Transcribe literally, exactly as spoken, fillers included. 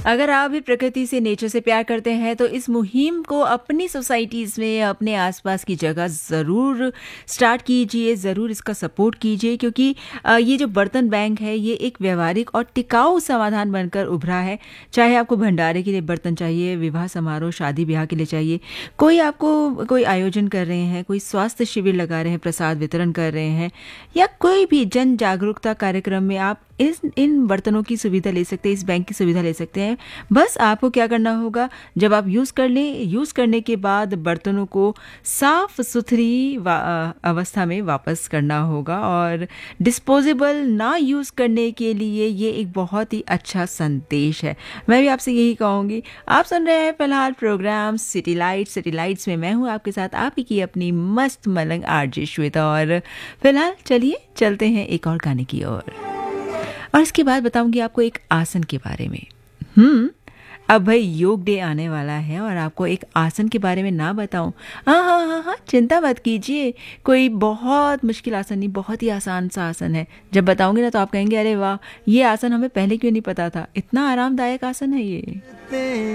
अगर आप भी प्रकृति से, नेचर से प्यार करते हैं तो इस मुहिम को अपनी सोसाइटीज़ में, अपने आसपास की जगह ज़रूर स्टार्ट कीजिए, ज़रूर इसका सपोर्ट कीजिए, क्योंकि अ, ये जो बर्तन बैंक है ये एक व्यवहारिक और टिकाऊ समाधान बनकर उभरा है। चाहे आपको भंडारे के लिए बर्तन चाहिए, विवाह समारोह, शादी ब्याह के लिए चाहिए, कोई आपको कोई आयोजन कर रहे हैं, कोई स्वास्थ्य शिविर लगा रहे हैं, प्रसाद वितरण कर रहे हैं, या कोई भी जन जागरूकता कार्यक्रम में आप इस इन बर्तनों की सुविधा ले सकते हैं, इस बैंक की सुविधा ले सकते हैं। बस आपको क्या करना होगा, जब आप यूज़ कर लें, यूज़ करने के बाद बर्तनों को साफ सुथरी अवस्था में वापस करना होगा। और डिस्पोजेबल ना यूज़ करने के लिए ये एक बहुत ही अच्छा संदेश है। मैं भी आपसे यही कहूँगी। आप सुन रहे हैं फिलहाल programme city lights. City lights में मैं हूँ आपके साथ, आप ही की अपनी मस्त मलंग आरजे श्वेता। और फिलहाल चलिए चलते हैं एक और गाने की ओर, और इसके बाद बताऊंगी आपको एक आसन के बारे में। हम्म अब भाई योग डे आने वाला है और आपको एक आसन के बारे में ना बताऊं, हाँ हाँ हाँ हाँ चिंता मत कीजिए, कोई बहुत मुश्किल आसन नहीं, बहुत ही आसान सा आसन है। जब बताऊंगी ना तो आप कहेंगे अरे वाह, ये आसन हमें पहले क्यों नहीं पता था, इतना आरामदायक आसन है ये।